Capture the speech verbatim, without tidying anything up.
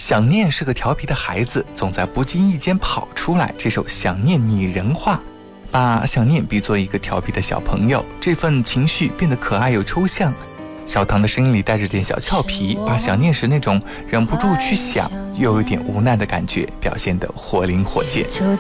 想念是个调皮的孩子，总在不经意间跑出来。这首《想念》拟人化，把想念比作一个调皮的小朋友，这份情绪变得可爱又抽象。小唐的声音里带着点小俏皮，把想念时那种忍不住去想又有点无奈的感觉表现得活灵活现。 就